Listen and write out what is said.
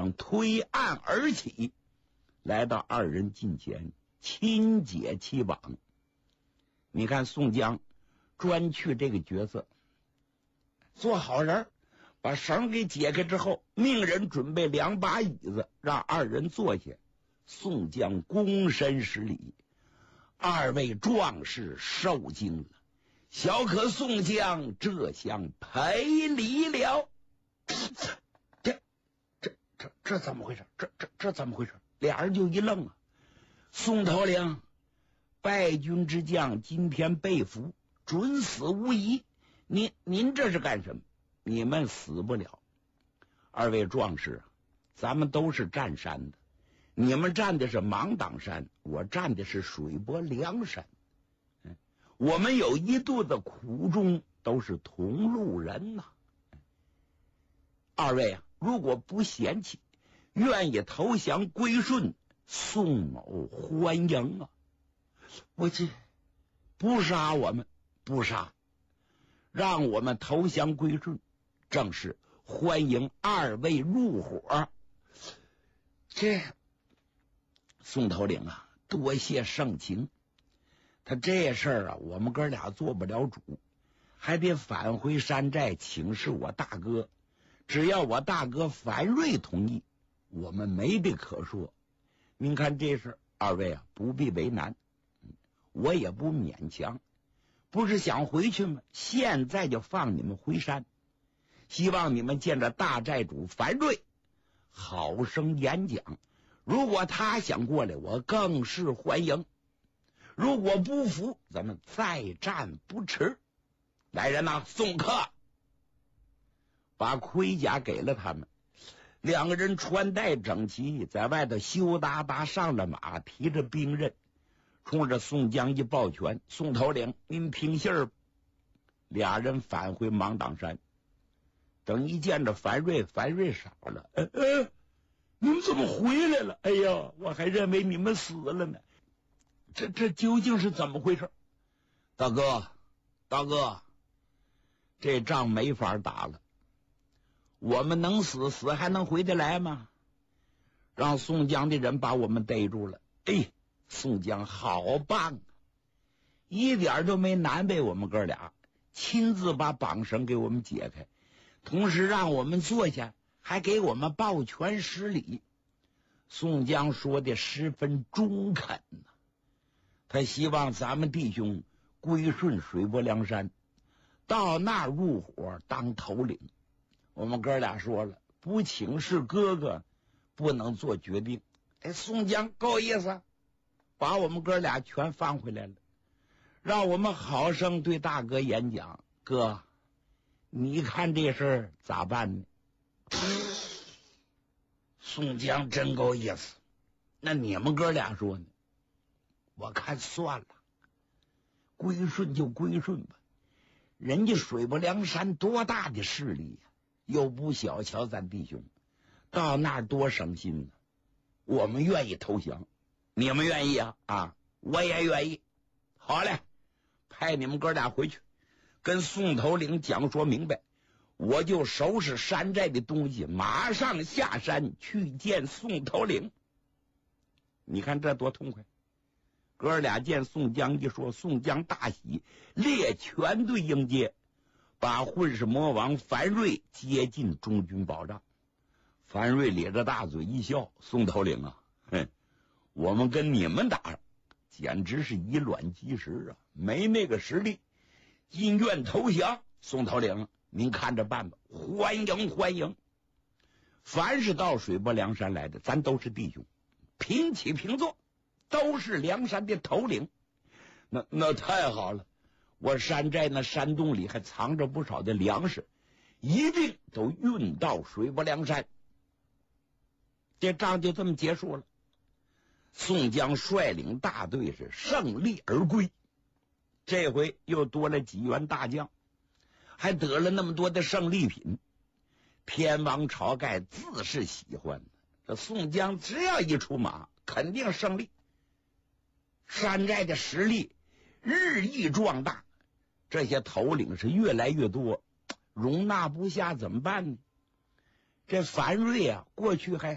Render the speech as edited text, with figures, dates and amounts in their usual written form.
江推案而起，来到二人近前，亲解其绑。你看宋江专去这个角色，做好人，把绳给解开之后，命人准备2把椅子，让二人坐下。宋江躬身施礼，二位壮士受惊了，小可宋江这厢赔礼了。这怎么回事？这怎么回事？俩人就一愣啊。宋头领，败军之将今天被俘，准死无疑。您这是干什么？你们死不了。二位壮士啊，咱们都是占山的，你们占的是芒砀山，我占的是水泊梁山。我们有一肚子苦衷，都是同路人呐。二位啊，如果不嫌弃，愿意投降归顺，宋某欢迎啊。我这不杀我们，不杀，让我们投降归顺，正是欢迎二位入伙。这宋头领啊，多谢盛情。他这事儿啊，我们哥俩做不了主，还得返回山寨请示我大哥。只要我大哥樊瑞同意，我们没得可说。您看这事儿，二位啊不必为难，我也不勉强。不是想回去吗？现在就放你们回山，希望你们见着大寨主樊瑞好生演讲。如果他想过来，我更是欢迎。如果不服，咱们再战不迟。来人呐，送客！把盔甲给了他们，两个人穿戴整齐，在外头羞答答上了马，提着兵刃，冲着宋江一抱拳：“宋头领，您平信儿。”俩人返回芒砀山，等一见着樊瑞傻了：“你们怎么回来了？哎呀，我还认为你们死了呢。这究竟是怎么回事？”大哥，这仗没法打了。我们能死还能回得来吗？让宋江的人把我们逮住了。宋江好棒啊，一点都没难为我们哥俩，亲自把绑绳给我们解开，同时让我们坐下，还给我们抱拳施礼。宋江说的十分中肯呐，他希望咱们弟兄归顺水泊梁山，到那儿入伙当头领。我们哥俩说了，不请示哥哥不能做决定。宋江够意思，把我们哥俩全放回来了，让我们好生对大哥演讲。哥，你看这事儿咋办呢？宋江真够意思。那你们哥俩说呢？我看算了，归顺就归顺吧，人家水泊梁山多大的势力呀，又不小瞧咱弟兄，到那儿多省心呢。我们愿意投降，你们愿意啊？我也愿意。好嘞，派你们哥俩回去，跟宋头领讲说明白，我就收拾山寨的东西，马上下山去见宋头领。你看这多痛快！哥俩见宋江一说，宋江大喜，列全队迎接，把混世魔王樊瑞接进中军保障。樊瑞咧着大嘴一笑：“宋头领啊，我们跟你们打，简直是以卵击石啊，没那个实力，今愿投降。宋头领，您看着办吧，欢迎欢迎。凡是到水泊梁山来的，咱都是弟兄，平起平坐，都是梁山的头领。那太好了，我山寨那山洞里还藏着不少的粮食，一定都运到水泊梁山。”这仗就这么结束了。宋江率领大队是胜利而归，这回又多了几员大将，还得了那么多的胜利品。天王晁盖自是喜欢，这宋江只要一出马，肯定胜利。山寨的实力日益壮大，这些头领是越来越多，容纳不下怎么办呢？这樊瑞啊，过去还